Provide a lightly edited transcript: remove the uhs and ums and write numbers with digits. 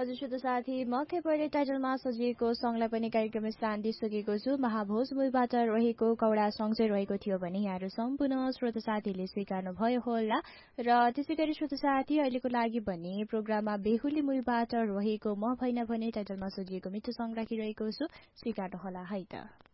हजुर श्रोता साथी मकै पहिले टाइटलमा सजिएको सङ्गलाई पनि कार्यक्रम स्थान दिइसकेको छु। महाभोज मूलबाट रहेको कौडा सङ्ग चाहिँ रहेको थियो भने यहाँहरू सम्पूर्ण श्रोता साथीहरूले स्वीकार्नु भयो होला। र त्यसै गरी श्रोता साथी अहिलेको लागि भने प्रोग्राममा बेहुली मूलबाट रहेको म भइन भने टाइटलमा सजिएको मिठो सङ्ग राखिरहेको छु, स्वीकार्नु होला है त।